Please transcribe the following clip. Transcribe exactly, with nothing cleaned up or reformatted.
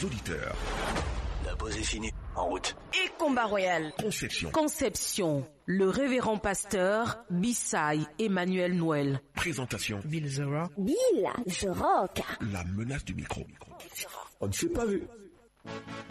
auditeurs. La pause est finie. En route. Et combat royal. Conception. Conception. Le révérend pasteur Bissaï Emmanuel Noël. Présentation. Bill The Rock. Bill The Rock. La menace du micro. On ne s'est pas vu.